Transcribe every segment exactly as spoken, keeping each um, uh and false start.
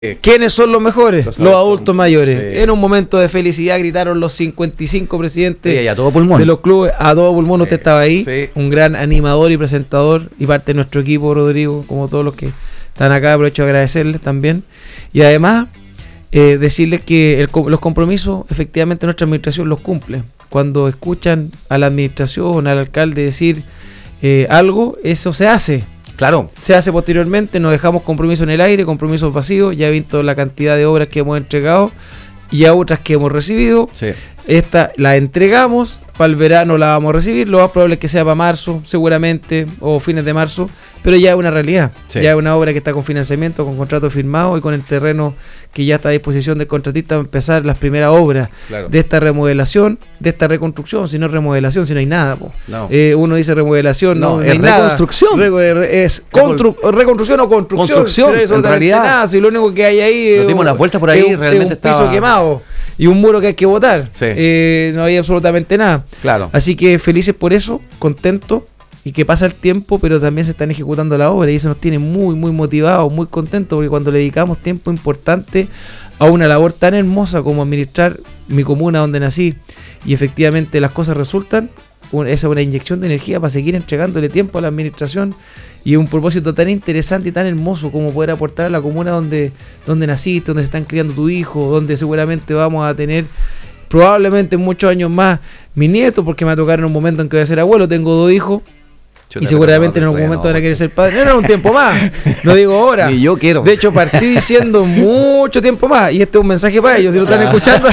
¿Quiénes son los mejores? Los, los adultos mayores. Sí. En un momento de felicidad gritaron los cincuenta y cinco presidentes sí, a todo pulmón. de los clubes, a todo pulmón. Sí. Usted estaba ahí, Sí. un gran animador y presentador y parte de nuestro equipo, Rodrigo, como todos los que están acá. Aprovecho de agradecerles también. Y además, eh, decirles que el, los compromisos, efectivamente, nuestra administración los cumple. Cuando escuchan a la administración, al alcalde decir eh, algo, eso se hace. Claro. Se hace posteriormente, nos dejamos compromisos en el aire, compromisos vacíos. Ya he visto la cantidad de obras que hemos entregado y a otras que hemos recibido. Sí. Esta la entregamos, para el verano la vamos a recibir. Lo más probable es que sea para marzo, seguramente, o fines de marzo, pero ya es una realidad. Sí. Ya es una obra que está con financiamiento, con contrato firmado y con el terreno que ya está a disposición del contratista para empezar las primeras obras Claro. de esta remodelación, de esta reconstrucción. Si no es remodelación, si no hay nada, po. No. Eh, uno dice remodelación, no, No, no es hay nada. reconstrucción. Re- re- es constru- reconstrucción o construcción. Construcción, Si no hay absolutamente en realidad. nada, si lo único que hay ahí Nos es dimos un- una vuelta por ahí, es un- realmente es un piso estaba- quemado y un muro que hay que botar. Sí. Eh, no hay absolutamente nada. Claro. Así que felices por eso, contentos, y que pasa el tiempo, pero también se están ejecutando la obra y eso nos tiene muy, muy motivados, muy contentos, porque cuando le dedicamos tiempo importante a una labor tan hermosa como administrar mi comuna donde nací y efectivamente las cosas resultan, un- esa es una inyección de energía para seguir entregándole tiempo a la administración y un propósito tan interesante y tan hermoso como poder aportar a la comuna donde, donde naciste, donde se están criando tu hijo, donde seguramente vamos a tener probablemente en muchos años más mi nieto, porque me va a tocar en un momento en que voy a ser abuelo, tengo dos hijos. Chuta, Y seguramente pero en no, algún momento no, van a querer ser padres. No era un tiempo más, no digo ahora. Ni yo quiero. De hecho, partí diciendo mucho tiempo más. Y este es un mensaje para ellos, si lo están escuchando.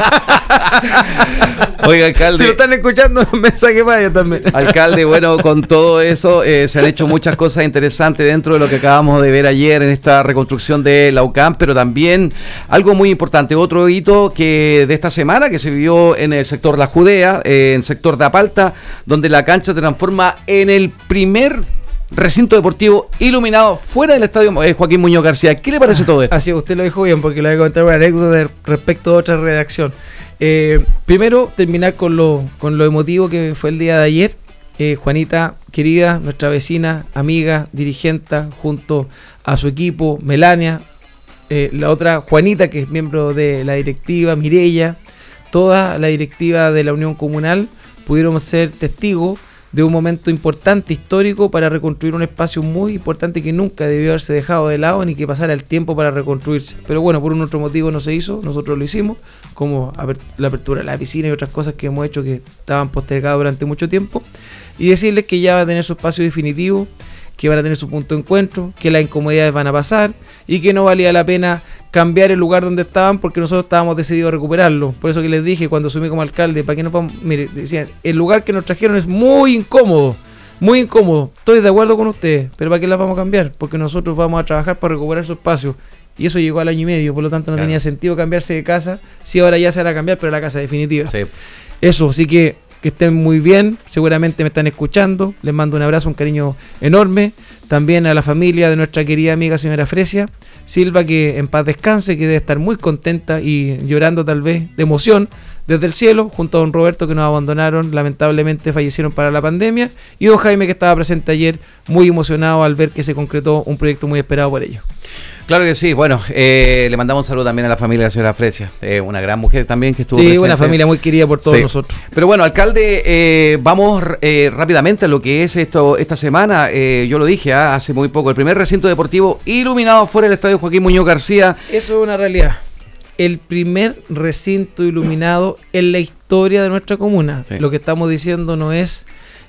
Oiga, alcalde. Si lo están escuchando, un mensaje para ellos también. Alcalde, bueno, con todo eso eh, se han hecho muchas cosas interesantes dentro de lo que acabamos de ver ayer en esta reconstrucción de la U C A M, pero también algo muy importante, otro hito que de esta semana que se vivió en el sector La Judea, eh, en el sector de Apalta, donde la cancha se transforma en el primer recinto deportivo iluminado fuera del estadio eh, Joaquín Muñoz García. ¿Qué le parece todo esto? Así, usted lo dijo bien, porque le voy a contar una anécdota de- respecto a otra redacción. Eh, primero, terminar con lo, con lo emotivo que fue el día de ayer. Eh, Juanita, querida, nuestra vecina, amiga, dirigente, junto a su equipo, Melania, eh, la otra Juanita, que es miembro de la directiva, Mireya, toda la directiva de la Unión Comunal, pudieron ser testigos de un momento importante, histórico, para reconstruir un espacio muy importante que nunca debió haberse dejado de lado ni que pasara el tiempo para reconstruirse. Pero bueno, por un otro motivo no se hizo, nosotros lo hicimos, como aper- la apertura de la piscina y otras cosas que hemos hecho que estaban postergadas durante mucho tiempo. Y decirles que ya va a tener su espacio definitivo, que van a tener su punto de encuentro, que las incomodidades van a pasar y que no valía la pena cambiar el lugar donde estaban porque nosotros estábamos decididos a recuperarlo. Por eso que les dije cuando asumí como alcalde, para que no podamos, mire, decían, el lugar que nos trajeron es muy incómodo, muy incómodo. Estoy de acuerdo con ustedes, pero ¿para qué las vamos a cambiar? Porque nosotros vamos a trabajar para recuperar su espacio. Y eso llegó al año y medio, por lo tanto no Claro. tenía sentido cambiarse de casa. Sí, ahora ya se van a cambiar, pero la casa definitiva. Sí. Eso, así que que estén muy bien, seguramente me están escuchando, les mando un abrazo, un cariño enorme, también a la familia de nuestra querida amiga señora Fresia, Silva, que en paz descanse, que debe estar muy contenta y llorando tal vez de emoción desde el cielo, junto a don Roberto, que nos abandonaron, lamentablemente fallecieron para la pandemia, y don Jaime, que estaba presente ayer, muy emocionado al ver que se concretó un proyecto muy esperado por ellos. Claro que sí, bueno, eh, le mandamos un saludo también a la familia de la señora Fresia, eh, una gran mujer también que estuvo Sí, presente. una familia muy querida por todos Sí. nosotros. Pero bueno, alcalde, eh, vamos eh, rápidamente a lo que es esto esta semana. Eh, yo lo dije ah, hace muy poco, el primer recinto deportivo iluminado fuera del estadio Joaquín Muñoz García. Eso es una realidad. El primer recinto iluminado en la historia de nuestra comuna. Sí. Lo que estamos diciendo no es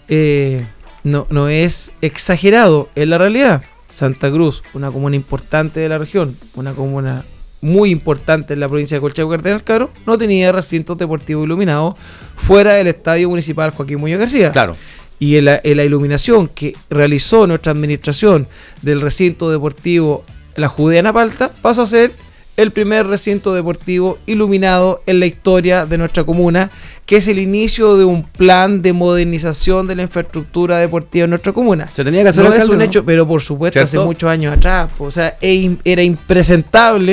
eh, no, no es exagerado, es la realidad. Santa Cruz, una comuna importante de la región, una comuna muy importante en la provincia de Colchagua Cardenal Caro, no tenía recintos deportivos iluminados fuera del estadio municipal Joaquín Muñoz García. Claro. Y en la, en la iluminación que realizó nuestra administración del recinto deportivo La Judea en Apalta pasó a ser el primer recinto deportivo iluminado en la historia de nuestra comuna, que es el inicio de un plan de modernización de la infraestructura deportiva en nuestra comuna. Se tenía que hacer, No alcalde, es un ¿no? hecho, pero por supuesto ¿Cierto? hace muchos años atrás, o sea, e- era impresentable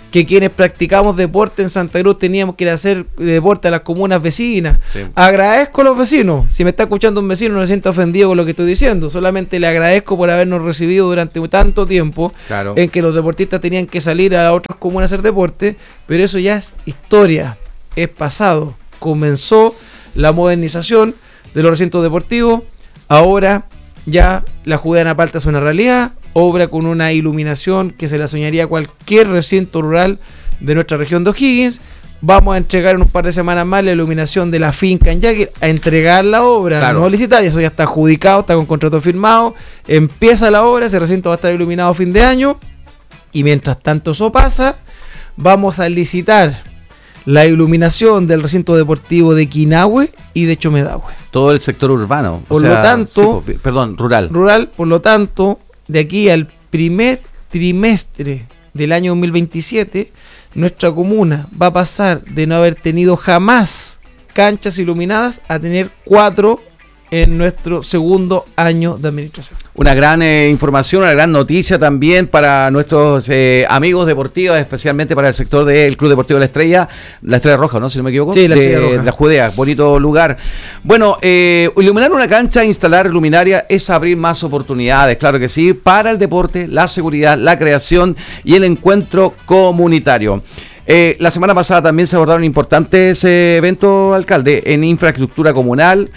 que quienes practicamos deporte en Santa Cruz teníamos que ir a hacer deporte a las comunas vecinas. Sí. Agradezco a los vecinos. Si me está escuchando un vecino, no se sienta ofendido con lo que estoy diciendo. Solamente le agradezco por habernos recibido durante tanto tiempo, claro, en que los deportistas tenían que salir a otras comunas a hacer deporte, pero eso ya es historia, es pasado. Comenzó la modernización de los recintos deportivos. Ahora ya la Judeana Palta es una realidad, obra con una iluminación que se la soñaría a cualquier recinto rural de nuestra región de O'Higgins. Vamos a entregar en un par de semanas más la iluminación de la finca en Yaquil, a entregar la obra, claro, no licitar, y eso ya está adjudicado, está con contrato firmado, empieza la obra, ese recinto va a estar iluminado a fin de año, y mientras tanto eso pasa, vamos a licitar la iluminación del recinto deportivo de Quinahue y de Chomedahue. Todo el sector urbano. Por o sea, lo tanto, sí, perdón, rural. Rural, por lo tanto, de aquí al primer trimestre del año dos mil veintisiete, nuestra comuna va a pasar de no haber tenido jamás canchas iluminadas a tener cuatro en nuestro segundo año de administración. Una gran eh, información, una gran noticia también para nuestros eh, amigos deportivos, especialmente para el sector del Club Deportivo La Estrella, La Estrella Roja, ¿no? Si no me equivoco. Sí, La Estrella de, Roja. De la Judea, bonito lugar. Bueno, eh, iluminar una cancha, instalar luminaria es abrir más oportunidades, claro que sí, para el deporte, la seguridad, la creación y el encuentro comunitario. Eh, la semana pasada también se abordaron importantes eh, eventos, alcalde, en infraestructura comunal,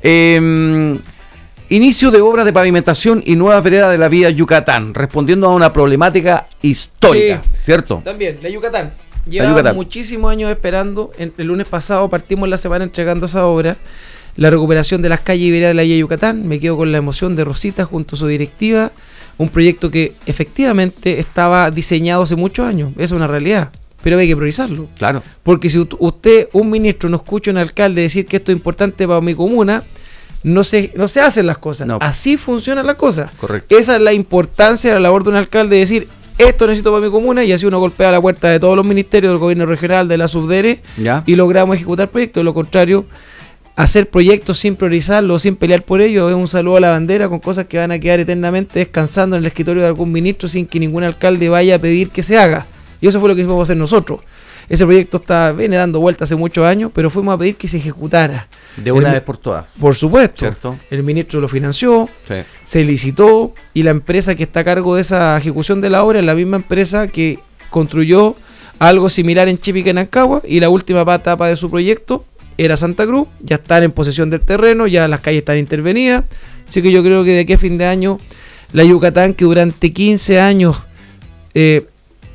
eh, inicio de obras de pavimentación y nuevas veredas de la vía Yucatán, respondiendo a una problemática histórica, sí, ¿cierto? También, la Yucatán. Lleva muchísimos años esperando. En, el lunes pasado partimos la semana entregando esa obra, la recuperación de las calles y veredas de la vía Yucatán. Me quedo con la emoción de Rosita junto a su directiva, un proyecto que efectivamente estaba diseñado hace muchos años, es una realidad. Pero hay que priorizarlo. Claro. Porque si usted, un ministro, no escucha a un alcalde decir que esto es importante para mi comuna, no se, no se hacen las cosas. No. Así funciona la cosa. Correcto. Esa es la importancia de la labor de un alcalde, decir, esto necesito para mi comuna, y así uno golpea la puerta de todos los ministerios, del gobierno regional, de la subdere, ¿ya?, y logramos ejecutar proyectos. De lo contrario, hacer proyectos sin priorizarlos, sin pelear por ellos, es un saludo a la bandera con cosas que van a quedar eternamente descansando en el escritorio de algún ministro sin que ningún alcalde vaya a pedir que se haga. Y eso fue lo que fuimos a hacer nosotros. Ese proyecto está viene dando vueltas hace muchos años, pero fuimos a pedir que se ejecutara. De una el, vez por todas. Por supuesto. ¿Cierto? El ministro lo financió, sí, se licitó, y la empresa que está a cargo de esa ejecución de la obra es la misma empresa que construyó algo similar en Chípica, en Ancagua, y la última etapa de su proyecto era Santa Cruz. Ya están en posesión del terreno, ya las calles están intervenidas. Así que yo creo que de aquí a fin de año, la Yucatán, que durante quince años eh,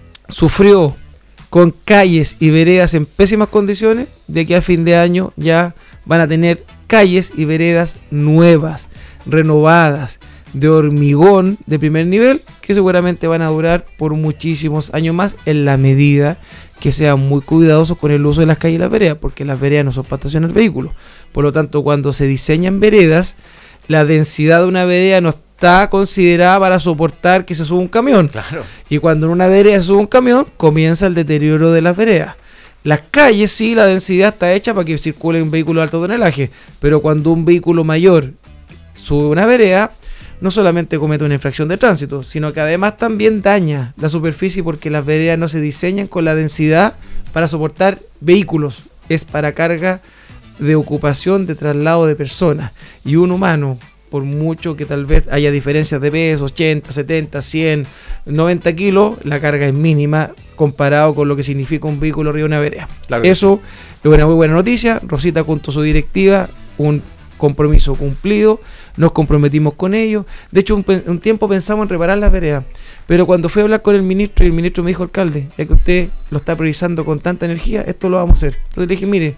sufrió con calles y veredas en pésimas condiciones, de que a fin de año ya van a tener calles y veredas nuevas, renovadas, de hormigón de primer nivel, que seguramente van a durar por muchísimos años más, en la medida que sean muy cuidadosos con el uso de las calles y las veredas, porque las veredas no son para estacionar vehículos. Por lo tanto, cuando se diseñan veredas, la densidad de una vereda no está considerada para soportar que se suba un camión. Claro. Y cuando en una vereda se sube un camión, comienza el deterioro de las veredas. Las calles, sí, la densidad está hecha para que circulen vehículos de alto tonelaje, pero cuando un vehículo mayor sube una vereda, no solamente comete una infracción de tránsito, sino que además también daña la superficie, porque las veredas no se diseñan con la densidad para soportar vehículos, es para carga de ocupación, de traslado de personas. Y un humano, por mucho que tal vez haya diferencias de peso, ochenta, setenta, cien, noventa kilos, la carga es mínima comparado con lo que significa un vehículo arriba de una vereda. Claro. Eso es una muy buena noticia. Rosita junto a su directiva, un compromiso cumplido, nos comprometimos con ellos. De hecho, un, un tiempo pensamos en reparar las veredas, pero cuando fui a hablar con el ministro, y el ministro me dijo, alcalde, ya que usted lo está priorizando con tanta energía, esto lo vamos a hacer. Entonces le dije, mire,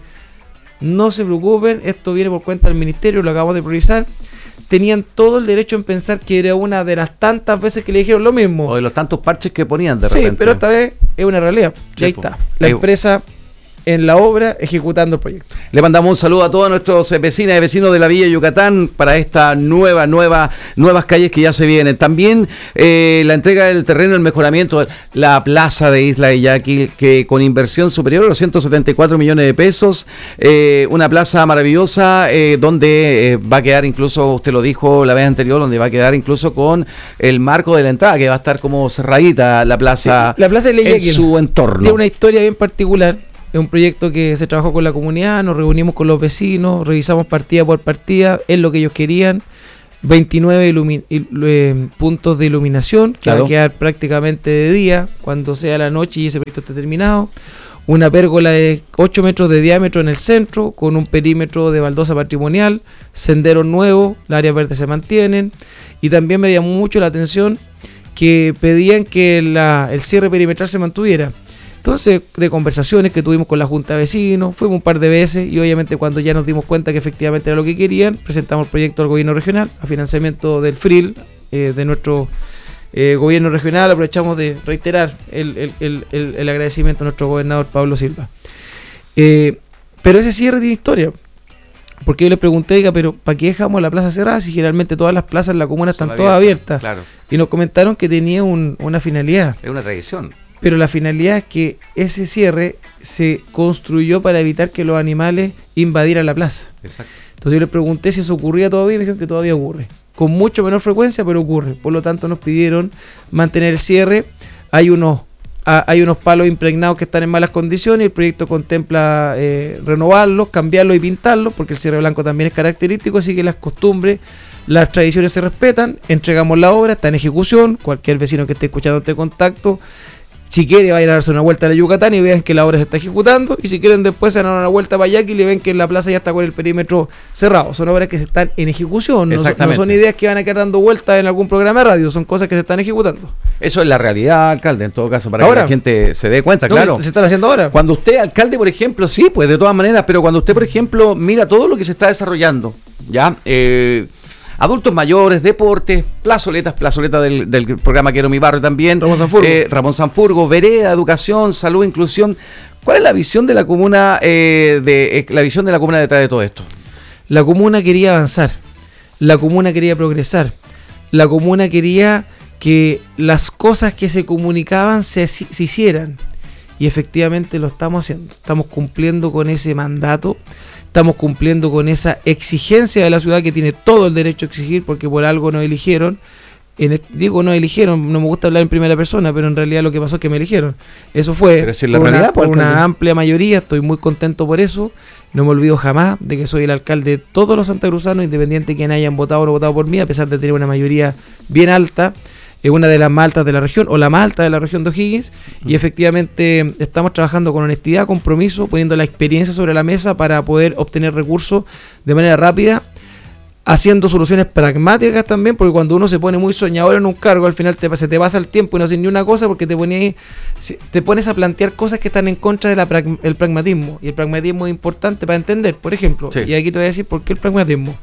no se preocupen, esto viene por cuenta del ministerio, lo acabamos de priorizar. Tenían todo el derecho en pensar que era una de las tantas veces que le dijeron lo mismo. O de los tantos parches que ponían de sí, repente. Sí, pero esta vez es una realidad. Sí, y ahí está. La eh, empresa en la obra ejecutando el proyecto. Le mandamos un saludo a todos nuestros vecinas y vecinos de la Villa Yucatán para esta nueva, nueva, nuevas calles que ya se vienen. También eh, la entrega del terreno, el mejoramiento, la plaza de Isla de Yaqui, que con inversión superior a los ciento setenta y cuatro millones de pesos, eh, una plaza maravillosa eh, donde eh, va a quedar incluso, usted lo dijo la vez anterior, donde va a quedar incluso con el marco de la entrada, que va a estar como cerradita la plaza, sí, la plaza de en su entorno. Tiene una historia bien particular. Es un proyecto que se trabajó con la comunidad, nos reunimos con los vecinos, revisamos partida por partida, es lo que ellos querían. veintinueve ilumi- il- eh, puntos de iluminación, que Claro. va a quedar prácticamente de día, cuando sea la noche y ese proyecto esté terminado. Una pérgola de ocho metros de diámetro en el centro, con un perímetro de baldosa patrimonial, senderos nuevos, las áreas verdes se mantienen. Y también me llamó mucho la atención que pedían que la, el cierre perimetral se mantuviera. Entonces, de conversaciones que tuvimos con la Junta de Vecinos, fuimos un par de veces y obviamente cuando ya nos dimos cuenta que efectivamente era lo que querían, presentamos el proyecto al gobierno regional, a financiamiento del F R I L, eh, de nuestro eh, gobierno regional. Aprovechamos de reiterar el, el, el, el, el agradecimiento a nuestro gobernador Pablo Silva. Eh, pero ese cierre tiene historia, porque yo le pregunté, oiga, pero ¿para qué dejamos la plaza cerrada si generalmente todas las plazas en la comuna están todas abiertas? Claro. Y nos comentaron que tenía un, una finalidad. Es una tradición. Pero la finalidad es que ese cierre se construyó para evitar que los animales invadieran la plaza. Exacto. Entonces yo le pregunté si eso ocurría todavía y me dijeron que todavía ocurre. Con mucho menor frecuencia, pero ocurre. Por lo tanto nos pidieron mantener el cierre. Hay unos, a, hay unos palos impregnados que están en malas condiciones y el proyecto contempla eh, renovarlos, cambiarlos y pintarlos, porque el cierre blanco también es característico, así que las costumbres, las tradiciones se respetan. Entregamos la obra, está en ejecución. Cualquier vecino que esté escuchando este contacto, si quiere, va a ir a darse una vuelta a la Yucatán y vean que la obra se está ejecutando. Y si quieren, después se dan una vuelta para Yaqui y le ven que la plaza ya está con el perímetro cerrado. Son obras que se están en ejecución. No, son, no son ideas que van a quedar dando vueltas en algún programa de radio. Son cosas que se están ejecutando. Eso es la realidad, alcalde, en todo caso, para ahora, que la gente se dé cuenta, no, claro. Se, se están haciendo ahora. Cuando usted, alcalde, por ejemplo, sí, pues de todas maneras, pero cuando usted, por ejemplo, mira todo lo que se está desarrollando, ya, eh, adultos mayores, deportes, plazoletas, plazoletas del, del programa Quiero Mi Barrio también. Ramón Sanfurgo. Eh, Ramón Sanfurgo, vereda, educación, salud, inclusión. ¿Cuál es la visión de la comuna, eh, de eh, la visión de la comuna detrás de todo esto? La comuna quería avanzar, la comuna quería progresar, la comuna quería que las cosas que se comunicaban se, se hicieran. Y efectivamente lo estamos haciendo. Estamos cumpliendo con ese mandato. Estamos cumpliendo con esa exigencia de la ciudad que tiene todo el derecho a exigir porque por algo nos eligieron. En el, digo no eligieron, no me gusta hablar en primera persona, pero en realidad lo que pasó es que me eligieron. Eso fue pero si es la por, realidad, una, por pues, una amplia mayoría. Estoy muy contento por eso. No me olvido jamás de que soy el alcalde de todos los santacruzanos, independiente de quien hayan votado o no votado por mí, a pesar de tener una mayoría bien alta. Es una de las más altas de la región, o la más alta de la región de O'Higgins, y efectivamente estamos trabajando con honestidad, compromiso, poniendo la experiencia sobre la mesa para poder obtener recursos de manera rápida, haciendo soluciones pragmáticas también, porque cuando uno se pone muy soñador en un cargo, al final te, se te pasa el tiempo y no haces ni una cosa, porque te, pones, te pones a plantear cosas que están en contra del prag, pragmatismo, y el pragmatismo es importante para entender, por ejemplo, sí. Y aquí te voy a decir por qué el pragmatismo.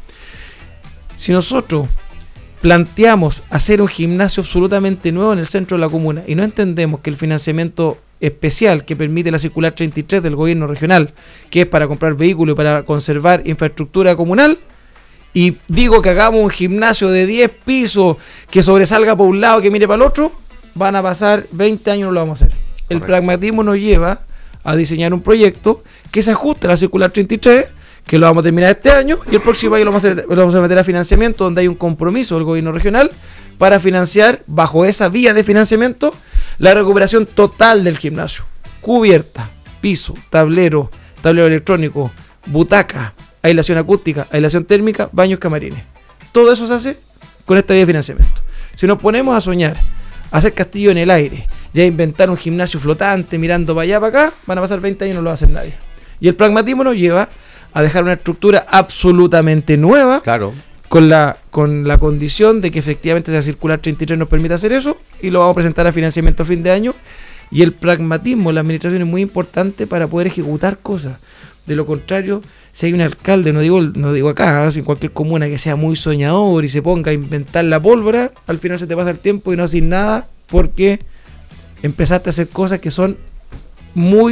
Si nosotros planteamos hacer un gimnasio absolutamente nuevo en el centro de la comuna y no entendemos que el financiamiento especial que permite la circular treinta y tres del gobierno regional, que es para comprar vehículos y para conservar infraestructura comunal, y digo que hagamos un gimnasio de diez pisos que sobresalga por un lado, que mire para el otro, van a pasar veinte años y no lo vamos a hacer. El Correcto. Pragmatismo nos lleva a diseñar un proyecto que se ajuste a la circular treinta y tres, que lo vamos a terminar este año, y el próximo año lo vamos a, hacer, lo vamos a meter a financiamiento, donde hay un compromiso del gobierno regional para financiar, bajo esa vía de financiamiento, la recuperación total del gimnasio. Cubierta, piso, tablero, tablero electrónico, butaca, aislación acústica, aislación térmica, baños, camarines. Todo eso se hace con esta vía de financiamiento. Si nos ponemos a soñar, a hacer castillo en el aire, y a inventar un gimnasio flotante mirando para allá, para acá, van a pasar veinte años y no lo va a hacer nadie. Y el pragmatismo nos lleva a dejar una estructura absolutamente nueva, claro, con la con la condición de que efectivamente la circular treinta y tres nos permita hacer eso, y lo vamos a presentar a financiamiento a fin de año. Y el pragmatismo en la administración es muy importante para poder ejecutar cosas. De lo contrario, si hay un alcalde, no digo no digo acá, ¿no? En cualquier comuna que sea muy soñador y se ponga a inventar la pólvora, al final se te pasa el tiempo y no haces nada porque empezaste a hacer cosas que son muy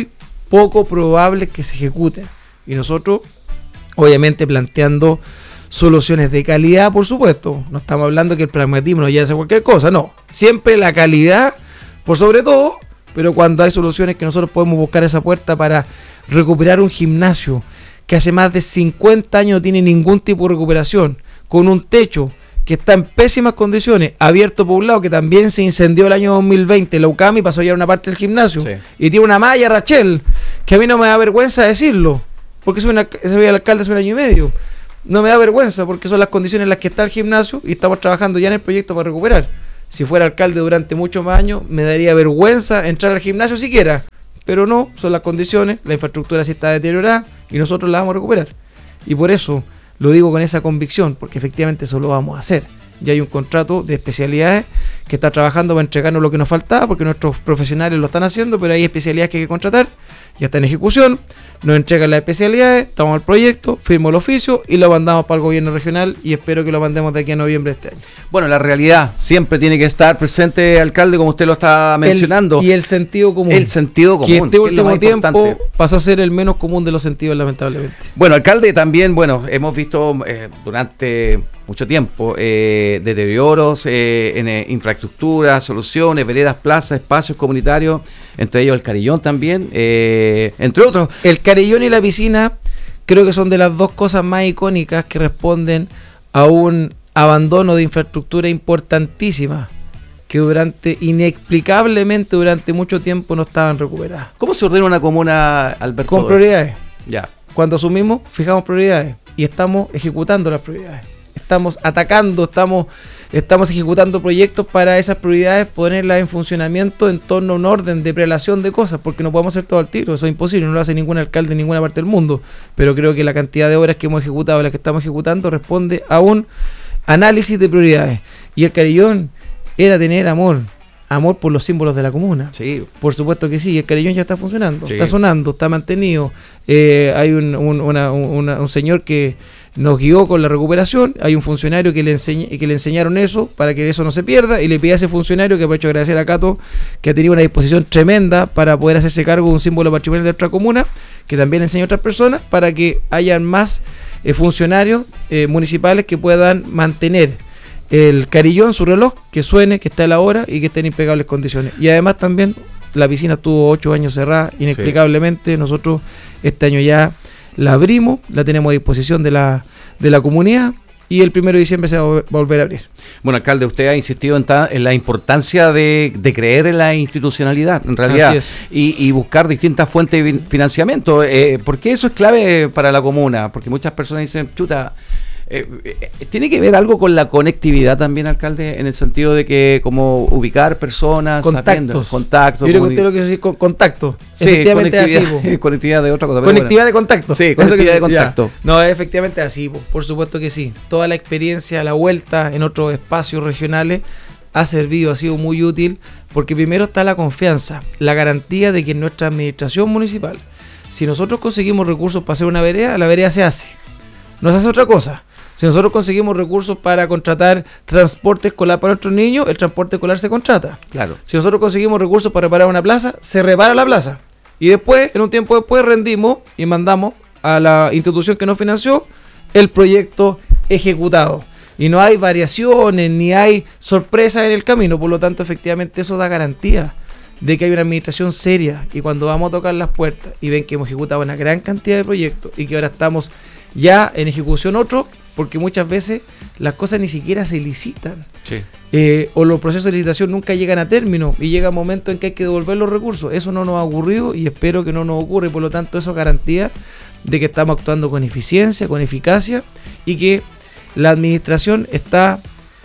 poco probable que se ejecuten. Y nosotros, obviamente, planteando soluciones de calidad, por supuesto. No estamos hablando que el pragmatismo no ya hace cualquier cosa, no. Siempre la calidad, por sobre todo, pero cuando hay soluciones que nosotros podemos buscar esa puerta para recuperar un gimnasio que hace más de cincuenta años no tiene ningún tipo de recuperación, con un techo que está en pésimas condiciones, abierto por un lado, que también se incendió el año dos mil veinte, la U C A M, y pasó ya a una parte del gimnasio, sí. Y tiene una malla, Rachel, que a mí no me da vergüenza decirlo, porque soy, una, soy el alcalde hace un año y medio, no me da vergüenza, porque son las condiciones en las que está el gimnasio, y estamos trabajando ya en el proyecto para recuperar. Si fuera alcalde durante muchos más años, me daría vergüenza entrar al gimnasio siquiera, pero no, son las condiciones, la infraestructura sí está deteriorada, y nosotros la vamos a recuperar, y por eso lo digo con esa convicción, porque efectivamente eso lo vamos a hacer. Ya hay un contrato de especialidades que está trabajando para entregarnos lo que nos faltaba, porque nuestros profesionales lo están haciendo, pero hay especialidades que hay que contratar, ya está en ejecución, nos entregan las especialidades, tomamos el proyecto, firmo el oficio y lo mandamos para el gobierno regional, y espero que lo mandemos de aquí a noviembre de este año. Bueno, la realidad siempre tiene que estar presente, alcalde, como usted lo está mencionando. El, y el sentido común. El sentido común. Que este último tiempo pasó a ser el menos común de los sentidos, lamentablemente. Bueno, alcalde, también, bueno, hemos visto eh, durante mucho tiempo eh, deterioros eh, en eh, infraestructura, soluciones, veredas, plazas, espacios comunitarios, entre ellos el Carillón también, eh, entre otros. El Carillón y la piscina creo que son de las dos cosas más icónicas que responden a un abandono de infraestructura importantísima que durante, inexplicablemente durante mucho tiempo no estaban recuperadas. ¿Cómo se ordena una comuna, Alberto? Con prioridades. Ya. Cuando asumimos, fijamos prioridades y estamos ejecutando las prioridades. Estamos atacando, estamos, estamos ejecutando proyectos para esas prioridades, ponerlas en funcionamiento en torno a un orden de prelación de cosas, porque no podemos hacer todo al tiro, eso es imposible, no lo hace ningún alcalde en ninguna parte del mundo, pero creo que la cantidad de obras que hemos ejecutado, las que estamos ejecutando, responde a un análisis de prioridades. Y el Carillón era tener amor, amor por los símbolos de la comuna. Sí. Por supuesto que sí, el Carillón ya está funcionando, sí. Está sonando, está mantenido. Eh, hay un, un, una, una, un señor que nos guió con la recuperación, hay un funcionario que le, enseñ- que le enseñaron eso para que eso no se pierda, y le pedí a ese funcionario, que aprovecho a agradecer a Cato, que ha tenido una disposición tremenda para poder hacerse cargo de un símbolo patrimonial de nuestra comuna, que también enseña a otras personas, para que hayan más eh, funcionarios eh, municipales que puedan mantener el Carillón, su reloj, que suene, que esté a la hora y que esté en impecables condiciones. Y además también la piscina estuvo ocho años cerrada, inexplicablemente. Sí. Nosotros este año ya la abrimos, la tenemos a disposición de la, de la comunidad, y el primero de diciembre se va a volver a abrir. Bueno, alcalde, usted ha insistido en, ta, en la importancia de, de creer en la institucionalidad, en realidad, y, y buscar distintas fuentes de financiamiento, eh, porque eso es clave para la comuna, porque muchas personas dicen, chuta, Eh, eh, ¿tiene que ver algo con la conectividad también, alcalde, en el sentido de que como ubicar personas, contactos, contactos? Yo creo que usted lo que dice con contacto. Sí, efectivamente así. Conectividad de otra cosa. Conectividad bueno. de contacto. Sí, conectividad de contacto. Ya. No, es efectivamente así, por supuesto que sí. Toda la experiencia, la vuelta en otros espacios regionales ha servido, ha sido muy útil, porque primero está la confianza, la garantía de que en nuestra administración municipal, si nosotros conseguimos recursos para hacer una vereda, la vereda se hace. No se hace otra cosa. Si nosotros conseguimos recursos para contratar transporte escolar para nuestros niños, el transporte escolar se contrata. Claro. Si nosotros conseguimos recursos para reparar una plaza, se repara la plaza. Y después, en un tiempo después, rendimos y mandamos a la institución que nos financió el proyecto ejecutado. Y no hay variaciones, ni hay sorpresas en el camino. Por lo tanto, efectivamente, eso da garantía de que hay una administración seria. Y cuando vamos a tocar las puertas y ven que hemos ejecutado una gran cantidad de proyectos y que ahora estamos ya en ejecución otro, porque muchas veces las cosas ni siquiera se licitan. Sí. Eh, o los procesos de licitación nunca llegan a término y llega un momento en que hay que devolver los recursos. Eso no nos ha ocurrido y espero que no nos ocurra, y por lo tanto eso es garantía de que estamos actuando con eficiencia, con eficacia, y que la administración está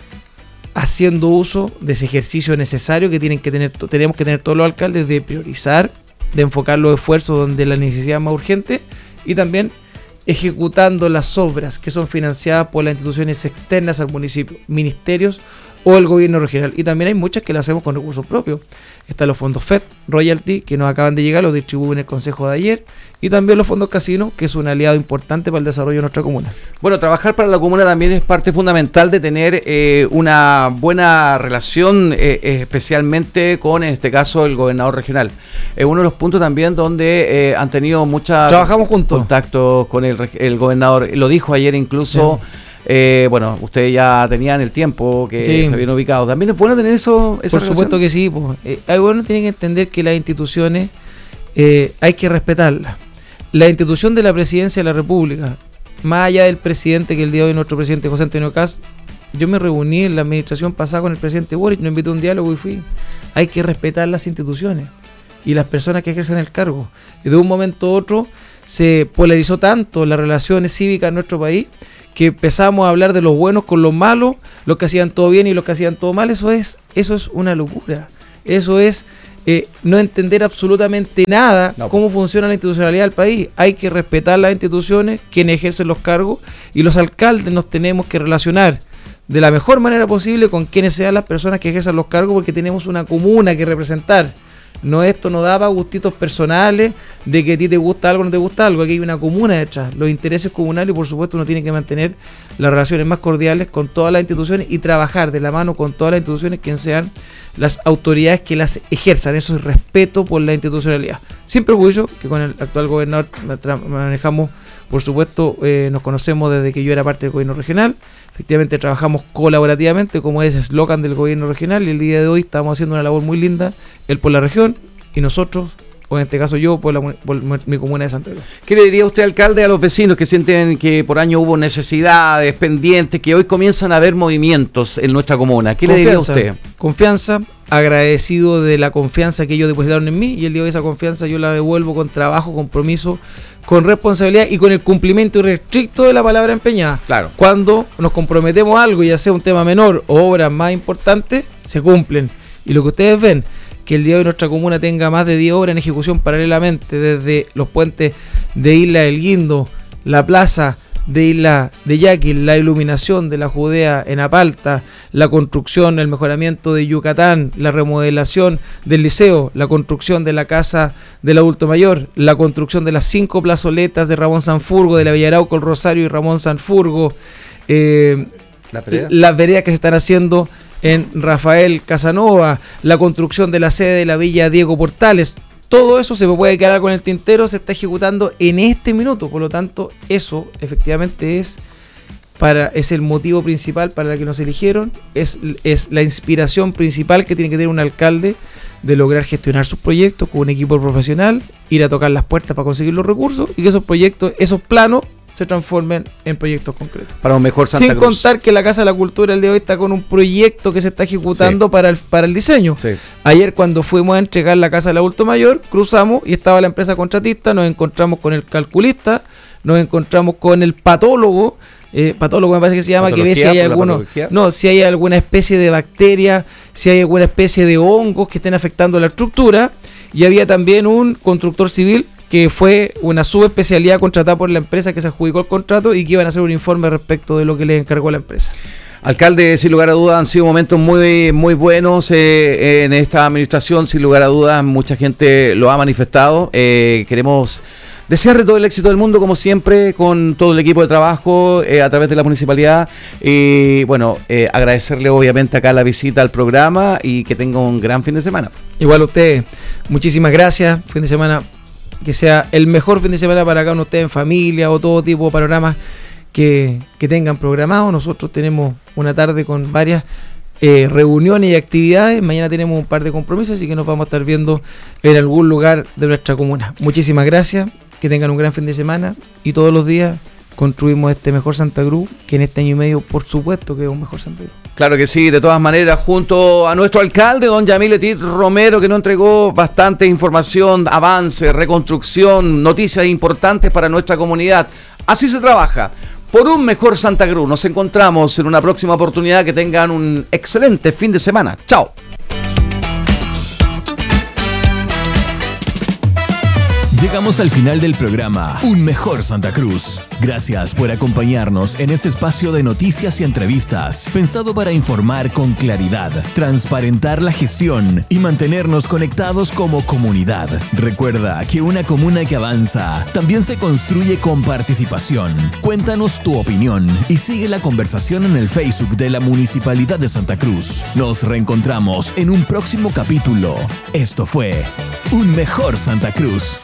haciendo uso de ese ejercicio necesario que tienen que tener, tenemos que tener todos los alcaldes, de priorizar, de enfocar los esfuerzos donde la necesidad es más urgente, y también ejecutando las obras que son financiadas por las instituciones externas al municipio, ministerios o el gobierno regional. Y también hay muchas que las hacemos con recursos propios. Están los fondos F E D, Royalty, que nos acaban de llegar, los distribuyen en el consejo de ayer, y también los fondos Casino, que es un aliado importante para el desarrollo de nuestra comuna. Bueno, trabajar para la comuna también es parte fundamental de tener eh, una buena relación, eh, especialmente con, en este caso, el gobernador regional. Es uno de los puntos también donde eh, han tenido mucha Trabajamos juntos. contactos con el, el gobernador. Lo dijo ayer incluso. Sí. Eh, bueno, ustedes ya tenían el tiempo que sí. se habían ubicado. También es bueno tener eso. Esa Por relación. Supuesto que sí. Pues. Eh, hay bueno tienen que entender que las instituciones eh, hay que respetarlas. La institución de la Presidencia de la República, más allá del presidente que el día de hoy nuestro presidente José Antonio Caz, yo me reuní en la administración pasada con el presidente Boric, nos invitó a un diálogo y fui. Hay que respetar las instituciones y las personas que ejercen el cargo. Y de un momento a otro se polarizó tanto las relaciones cívicas en nuestro país que empezamos a hablar de los buenos con los malos, los que hacían todo bien y los que hacían todo mal. Eso es, eso es una locura. Eso es eh, no entender absolutamente nada no. cómo funciona la institucionalidad del país. Hay que respetar las instituciones, quienes ejercen los cargos, y los alcaldes nos tenemos que relacionar de la mejor manera posible con quienes sean las personas que ejercen los cargos, porque tenemos una comuna que representar. No, esto no daba gustitos personales de que a ti te gusta algo o no te gusta algo. Aquí hay una comuna detrás, los intereses comunales, y por supuesto uno tiene que mantener las relaciones más cordiales con todas las instituciones y trabajar de la mano con todas las instituciones, quien sean las autoridades que las ejerzan. Eso es respeto por la institucionalidad. Sin prejuicio que con el actual gobernador manejamos, por supuesto, eh, nos conocemos desde que yo era parte del gobierno regional. Efectivamente trabajamos colaborativamente, como es eslogan del gobierno regional, y el día de hoy estamos haciendo una labor muy linda, él por la región y nosotros, o en este caso yo, por, la, por mi comuna de Santa Cruz. ¿Qué le diría usted, alcalde, a los vecinos que sienten que por año hubo necesidades pendientes, que hoy comienzan a haber movimientos en nuestra comuna? ¿Qué confianza, le diría usted? Confianza, agradecido de la confianza que ellos depositaron en mí, y el día de hoy esa confianza yo la devuelvo con trabajo, compromiso, con responsabilidad y con el cumplimiento irrestricto de la palabra empeñada. Claro. Cuando nos comprometemos a algo, ya sea un tema menor o obras más importantes, se cumplen. Y lo que ustedes ven, que el día de hoy nuestra comuna tenga más de diez obras en ejecución paralelamente, desde los puentes de Isla del Guindo, la plaza de Isla de Yaquil, la iluminación de la Judea en Apalta, la construcción, el mejoramiento de Yucatán, la remodelación del liceo, la construcción de la casa del adulto mayor, la construcción de las cinco plazoletas de Ramón Sanfurgo, de la Villa Arauco, el Rosario y Ramón Sanfurgo, eh, ¿Las veredas? las veredas que se están haciendo en Rafael Casanova, la construcción de la sede de la Villa Diego Portales. Todo eso se me puede quedar con el tintero, se está ejecutando en este minuto. Por lo tanto, eso efectivamente es para es el motivo principal para el que nos eligieron, es, es la inspiración principal que tiene que tener un alcalde de lograr gestionar sus proyectos con un equipo profesional, ir a tocar las puertas para conseguir los recursos y que esos proyectos, esos planos, se transformen en proyectos concretos. Para un mejor Santa Sin Cruz. contar que la Casa de la Cultura el día de hoy está con un proyecto que se está ejecutando sí. para, el, para el diseño. Sí. Ayer cuando fuimos a entregar la Casa del Adulto Mayor, cruzamos y estaba la empresa contratista, nos encontramos con el calculista, nos encontramos con el patólogo, eh, patólogo me parece que se llama, que ve si hay alguno, no, si hay alguna especie de bacteria, si hay alguna especie de hongos que estén afectando la estructura, y había también un constructor civil que fue una subespecialidad contratada por la empresa que se adjudicó el contrato y que iban a hacer un informe respecto de lo que les encargó la empresa. Alcalde, sin lugar a dudas han sido momentos muy muy buenos eh, en esta administración, sin lugar a dudas mucha gente lo ha manifestado. Eh, queremos desearle todo el éxito del mundo, como siempre, con todo el equipo de trabajo eh, a través de la municipalidad. Y bueno, eh, agradecerle obviamente acá la visita al programa y que tenga un gran fin de semana. Igual a usted, muchísimas gracias. Fin de semana que sea el mejor fin de semana para cada uno de ustedes en familia o todo tipo de panoramas que, que tengan programados. Nosotros tenemos una tarde con varias eh, reuniones y actividades. Mañana tenemos un par de compromisos, así que nos vamos a estar viendo en algún lugar de nuestra comuna. Muchísimas gracias, que tengan un gran fin de semana y todos los días construimos este mejor Santa Cruz, que en este año y medio por supuesto que es un mejor Santa Cruz. Claro que sí, de todas maneras, junto a nuestro alcalde, don Yamil Etit Romero, que nos entregó bastante información, avance, reconstrucción, noticias importantes para nuestra comunidad. Así se trabaja por un mejor Santa Cruz. Nos encontramos en una próxima oportunidad. Que tengan un excelente fin de semana. Chao. Llegamos al final del programa Un Mejor Santa Cruz. Gracias por acompañarnos en este espacio de noticias y entrevistas, pensado para informar con claridad, transparentar la gestión y mantenernos conectados como comunidad. Recuerda que una comuna que avanza también se construye con participación. Cuéntanos tu opinión y sigue la conversación en el Facebook de la Municipalidad de Santa Cruz. Nos reencontramos en un próximo capítulo. Esto fue Un Mejor Santa Cruz.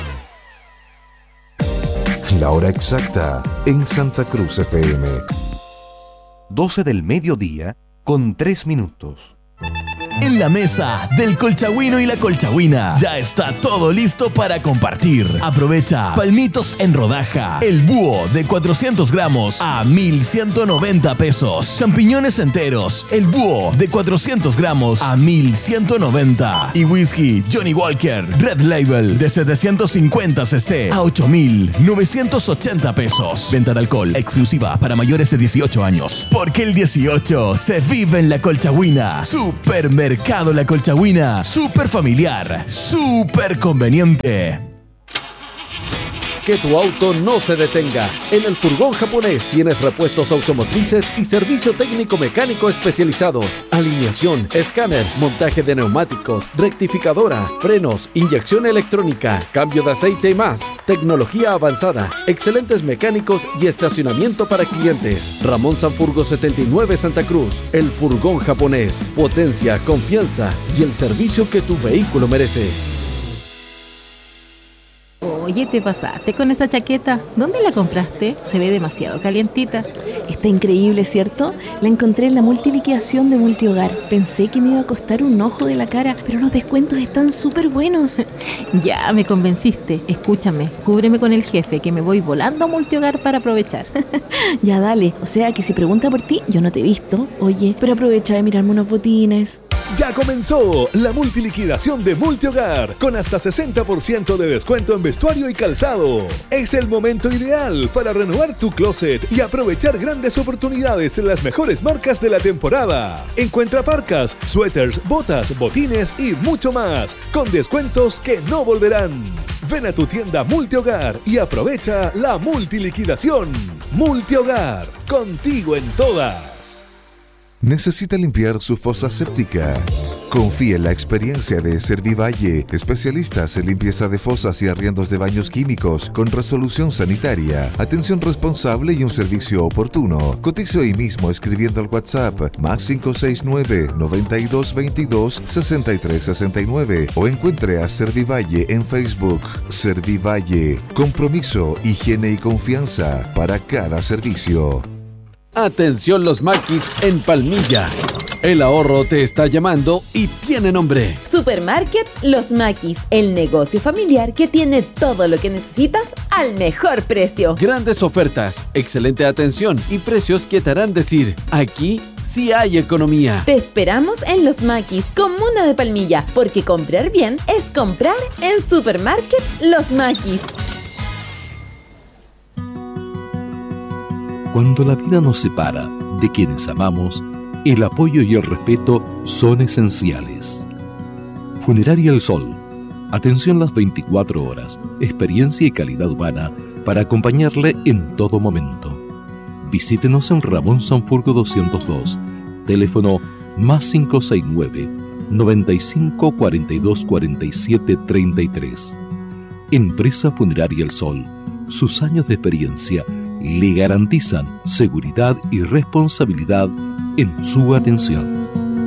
La hora exacta en Santa Cruz F M. doce del mediodía con tres minutos. En la mesa del colchagüino y la colchagüina ya está todo listo para compartir. Aprovecha palmitos en rodaja, el búho de cuatrocientos gramos a mil ciento noventa pesos. Champiñones enteros, el búho de cuatrocientos gramos a mil ciento noventa. Y whisky Johnny Walker Red Label de setecientos cincuenta centilitros a ocho mil novecientos ochenta pesos. Venta de alcohol exclusiva para mayores de dieciocho años. Porque el dieciocho se vive en la colchagüina. Supermercado La Colchagüina, súper familiar, súper conveniente. Que tu auto no se detenga. En el Furgón Japonés tienes repuestos automotrices y servicio técnico mecánico especializado. Alineación, escáner, montaje de neumáticos, rectificadora, frenos, inyección electrónica, cambio de aceite y más. Tecnología avanzada, excelentes mecánicos y estacionamiento para clientes. Ramón Sanfurgo setenta y nueve Santa Cruz. El Furgón Japonés. Potencia, confianza y el servicio que tu vehículo merece. Oye, te pasaste con esa chaqueta. ¿Dónde la compraste? Se ve demasiado calientita. Está increíble, ¿cierto? La encontré en la multiliquidación de Multihogar. Pensé que me iba a costar un ojo de la cara, pero los descuentos están súper buenos. Ya, me convenciste. Escúchame, cúbreme con el jefe, que me voy volando a Multihogar para aprovechar. Ya, dale. O sea, que si pregunta por ti, yo no te he visto. Oye, pero aprovecha de mirarme unos botines. Ya comenzó la multiliquidación de Multihogar, con hasta sesenta por ciento de descuento en vestuario y calzado. Es el momento ideal para renovar tu closet y aprovechar grandes oportunidades en las mejores marcas de la temporada. Encuentra parcas, suéteres, botas, botines y mucho más, con descuentos que no volverán. Ven a tu tienda Multihogar y aprovecha la multiliquidación. Multihogar, contigo en todas. ¿Necesita limpiar su fosa séptica? Confíe en la experiencia de Servivalle, especialistas en limpieza de fosas y arriendos de baños químicos con resolución sanitaria, atención responsable y un servicio oportuno. Cotice hoy mismo escribiendo al WhatsApp más cinco seis nueve, noventa y dos veintidós, sesenta y tres sesenta y nueve o encuentre a Servivalle en Facebook. Servivalle, compromiso, higiene y confianza para cada servicio. Atención los maquis en Palmilla. El ahorro te está llamando y tiene nombre. Supermarket Los Maquis, el negocio familiar que tiene todo lo que necesitas al mejor precio. Grandes ofertas, excelente atención y precios que te harán decir, aquí sí hay economía. Te esperamos en Los Maquis, comuna de Palmilla, porque comprar bien es comprar en Supermarket Los Maquis. Cuando la vida nos separa de quienes amamos, el apoyo y el respeto son esenciales. Funeraria El Sol. Atención las veinticuatro horas, experiencia y calidad humana para acompañarle en todo momento. Visítenos en Ramón Sanfurgo doscientos dos, teléfono más cinco seis nueve, noventa y cinco cuarenta y dos cuarenta y siete treinta y tres. Empresa Funeraria El Sol. Sus años de experiencia le garantizan seguridad y responsabilidad en su atención.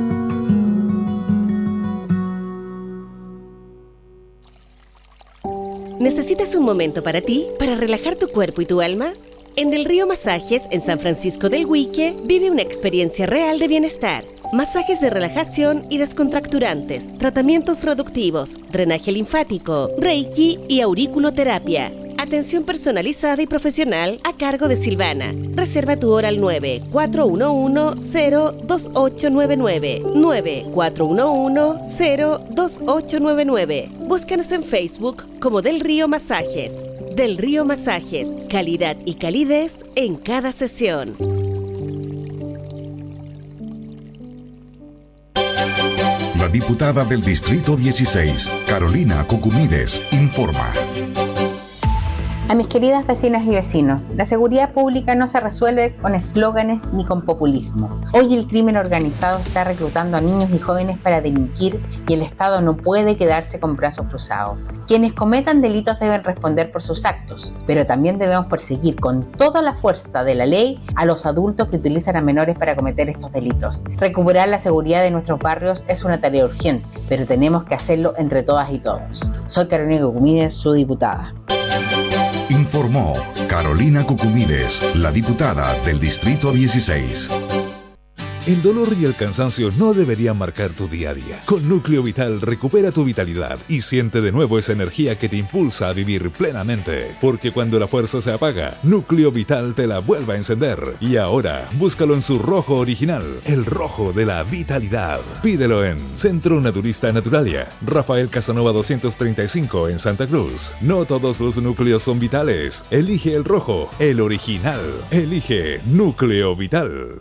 ¿Necesitas un momento para ti, para relajar tu cuerpo y tu alma? En Del Río Masajes, en San Francisco del Huique, vive una experiencia real de bienestar. Masajes de relajación y descontracturantes, tratamientos reductivos, drenaje linfático, reiki y auriculoterapia. Atención personalizada y profesional a cargo de Silvana. Reserva tu hora al nueve cuatro uno uno, cero dos ocho nueve nueve. nueve cuatro uno uno, cero dos ocho nueve nueve. Búscanos en Facebook como Del Río Masajes. Del Río Masajes, calidad y calidez en cada sesión. La diputada del Distrito dieciséis, Carolina Cucumides, informa. A mis queridas vecinas y vecinos, la seguridad pública no se resuelve con eslóganes ni con populismo. Hoy el crimen organizado está reclutando a niños y jóvenes para delinquir y el Estado no puede quedarse con brazos cruzados. Quienes cometan delitos deben responder por sus actos, pero también debemos perseguir con toda la fuerza de la ley a los adultos que utilizan a menores para cometer estos delitos. Recuperar la seguridad de nuestros barrios es una tarea urgente, pero tenemos que hacerlo entre todas y todos. Soy Carolina Cucumides, su diputada. Informó Carolina Cucumides, la diputada del Distrito dieciséis. El dolor y el cansancio no deberían marcar tu día a día. Con Núcleo Vital recupera tu vitalidad y siente de nuevo esa energía que te impulsa a vivir plenamente. Porque cuando la fuerza se apaga, Núcleo Vital te la vuelve a encender. Y ahora, búscalo en su rojo original, el rojo de la vitalidad. Pídelo en Centro Naturista Naturalia, Rafael Casanova doscientos treinta y cinco en Santa Cruz. No todos los núcleos son vitales. Elige el rojo, el original. Elige Núcleo Vital.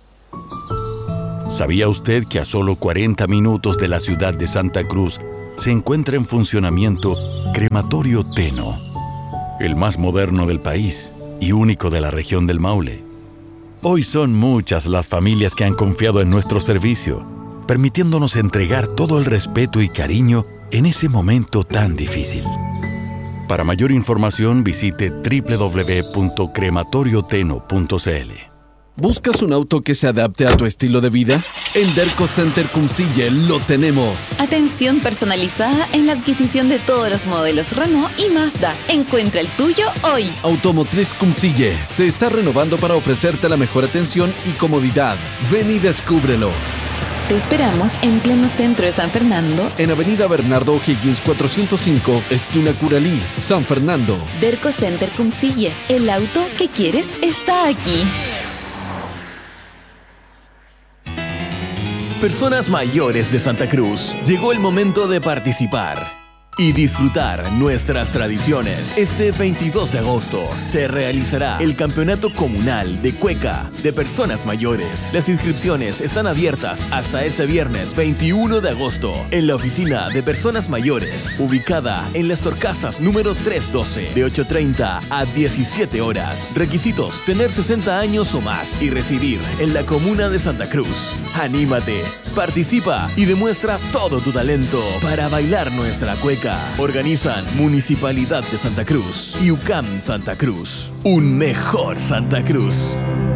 ¿Sabía usted que a solo cuarenta minutos de la ciudad de Santa Cruz se encuentra en funcionamiento Crematorio Teno, el más moderno del país y único de la región del Maule? Hoy son muchas las familias que han confiado en nuestro servicio, permitiéndonos entregar todo el respeto y cariño en ese momento tan difícil. Para mayor información visite doble u doble u doble u punto crematorio teno punto c l. ¿Buscas un auto que se adapte a tu estilo de vida? En Derco Center Cumcille lo tenemos. Atención personalizada en la adquisición de todos los modelos Renault y Mazda. Encuentra el tuyo hoy. Automotriz Cumcille se está renovando para ofrecerte la mejor atención y comodidad. Ven y descúbrelo. Te esperamos en pleno centro de San Fernando, en Avenida Bernardo O'Higgins cuatrocientos cinco, esquina Curalí, San Fernando. Derco Center Cumcille. El auto que quieres está aquí. Personas mayores de Santa Cruz, llegó el momento de participar y disfrutar nuestras tradiciones. Este veintidós de agosto se realizará el Campeonato Comunal de Cueca de Personas Mayores. Las inscripciones están abiertas hasta este viernes veintiuno de agosto en la Oficina de Personas Mayores, ubicada en Las Torcasas número trescientos doce, de ocho treinta a diecisiete horas. Requisitos: tener sesenta años o más y residir en la comuna de Santa Cruz. Anímate, participa y demuestra todo tu talento para bailar nuestra cueca. Organizan Municipalidad de Santa Cruz y U C A M Santa Cruz. Un mejor Santa Cruz.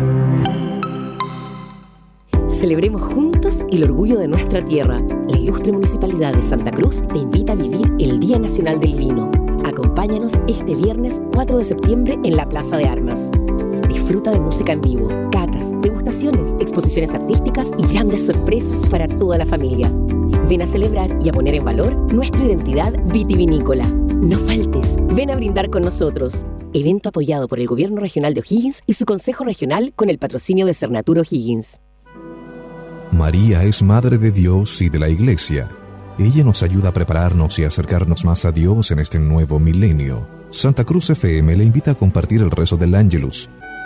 Celebremos juntos el orgullo de nuestra tierra. La ilustre Municipalidad de Santa Cruz te invita a vivir el Día Nacional del Vino. Acompáñanos este viernes cuatro de septiembre en la Plaza de Armas. Disfruta de música en vivo, catas, degustaciones, exposiciones artísticas y grandes sorpresas para toda la familia. Ven a celebrar y a poner en valor nuestra identidad vitivinícola. No faltes, ven a brindar con nosotros. Evento apoyado por el Gobierno Regional de O'Higgins y su Consejo Regional con el patrocinio de Cernatur O'Higgins. María es Madre de Dios y de la Iglesia. Ella nos ayuda a prepararnos y acercarnos más a Dios en este nuevo milenio. Santa Cruz F M le invita a compartir el rezo del Ángelus.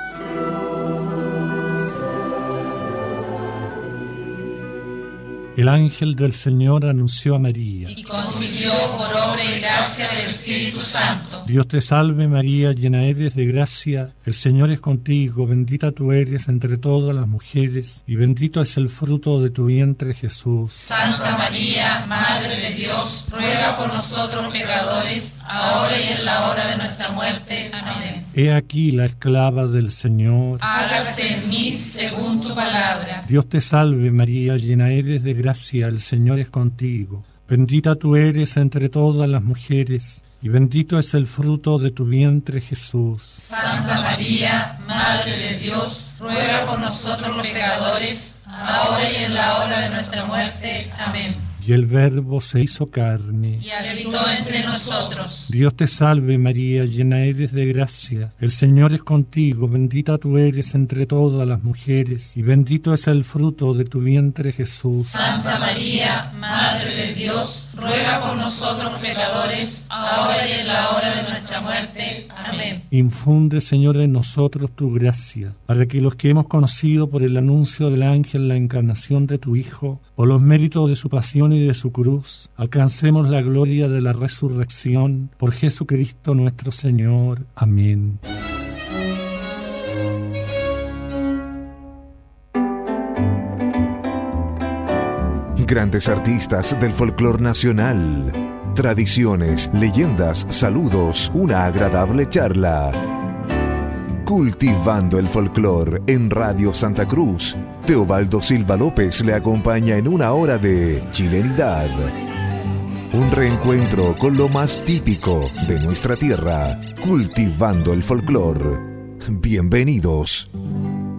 El ángel del Señor anunció a María y concibió por obra y gracia del Espíritu Santo. Dios te salve María, llena eres de gracia, el Señor es contigo, bendita tú eres entre todas las mujeres, y bendito es el fruto de tu vientre Jesús. Santa María, Madre de Dios, ruega por nosotros pecadores, ahora y en la hora de nuestra muerte. Amén. He aquí la esclava del Señor. Hágase en mí según tu palabra. Dios te salve María, llena eres de gracia, el Señor es contigo. Bendita tú eres entre todas las mujeres, y bendito es el fruto de tu vientre Jesús. Santa María, Madre de Dios, ruega por nosotros los pecadores, ahora y en la hora de nuestra muerte. Amén. Y el Verbo se hizo carne y habitó entre nosotros. Dios te salve María, llena eres de gracia, el Señor es contigo, bendita tú eres entre todas las mujeres, y bendito es el fruto de tu vientre Jesús. Santa María, Madre de Dios, ruega por nosotros los pecadores, ahora y en la hora de nuestra muerte. Amén. Infunde, Señor, en nosotros tu gracia, para que los que hemos conocido por el anuncio del ángel la encarnación de tu Hijo, por los méritos de su pasión y de su cruz, alcancemos la gloria de la resurrección, por Jesucristo nuestro Señor. Amén. Grandes artistas del folclor nacional, tradiciones, leyendas, saludos, una agradable charla. Cultivando el folclor en Radio Santa Cruz. Teobaldo Silva López le acompaña en una hora de chilenidad. Un reencuentro con lo más típico de nuestra tierra. Cultivando el folclor. Bienvenidos.